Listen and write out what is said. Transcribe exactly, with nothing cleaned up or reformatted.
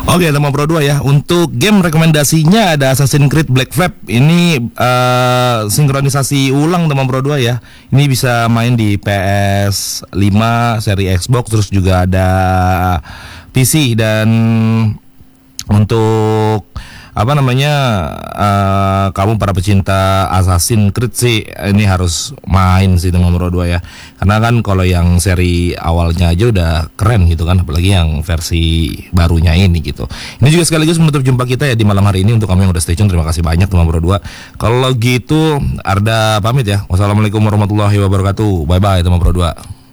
Oke, teman Pro dua ya. Untuk game rekomendasinya ada Assassin's Creed Black Flag. Ini uh, sinkronisasi ulang teman Pro dua ya. Ini bisa main di P S lima, seri Xbox, terus juga ada P C. Dan untuk apa namanya uh, kamu para pecinta Assassin's Creed sih ini harus main sih teman Pro dua ya. Karena kan kalau yang seri awalnya aja udah keren gitu kan, apalagi yang versi barunya ini gitu. Ini juga sekaligus menutup jumpa kita ya di malam hari ini. Untuk kamu yang udah stay tune, terima kasih banyak teman Pro dua. Kalau gitu Arda pamit ya. Wassalamualaikum warahmatullahi wabarakatuh. Bye bye teman Pro dua.